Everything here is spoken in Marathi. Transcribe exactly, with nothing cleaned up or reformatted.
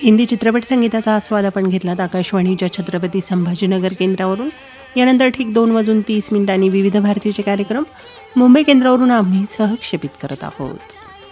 हिंदी चित्रपट संगीताचा आस्वाद आपण घेतलात आकाशवाणीच्या छत्रपती संभाजीनगर केंद्रावरून. यानंतर ठीक दोन वाजून तीस मिनिटांनी विविध भारतीचे कार्यक्रम मुंबई केंद्रावरून आम्ही सहक्षेपित करत आहोत.